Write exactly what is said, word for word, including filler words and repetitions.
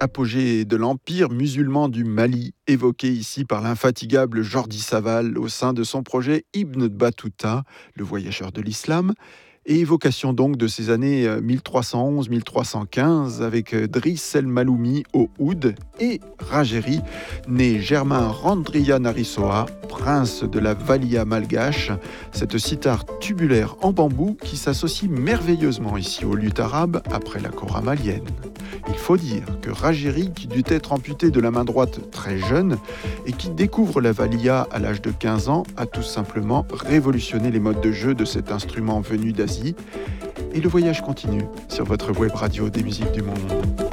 apogée de l'empire musulman du Mali, évoqué ici par l'infatigable Jordi Savall au sein de son projet Ibn Battuta, le voyageur de l'islam, et évocation donc de ces années mille trois cent onze mille trois cent quinze avec Driss El Maloumi au oud et Rageri, né Germain Randria Narissoa, prince de la Valia malgache, cette cithare tubulaire en bambou qui s'associe merveilleusement ici aux luttes arabes après la Kora malienne. Il faut dire que Rageri, qui dut être amputé de la main droite très jeune et qui découvre la Valia à l'âge de quinze ans, a tout simplement révolutionné les modes de jeu de cet instrument venu d'Asie. Et le voyage continue sur votre web radio des musiques du monde.